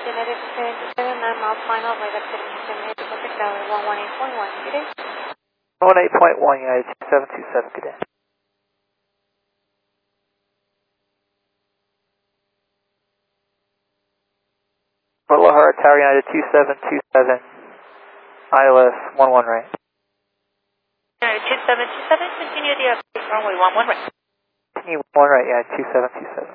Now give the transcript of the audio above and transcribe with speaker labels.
Speaker 1: United 7, 9 miles final, right up to Houston, Pacific Tower 118.1, good day.
Speaker 2: 118.1 United 2727, good day. Guadalajara Tower United 2727, ILS 11 right.
Speaker 1: United 2727, continue the runway 11 right.
Speaker 2: Continue 1 right, United 2727.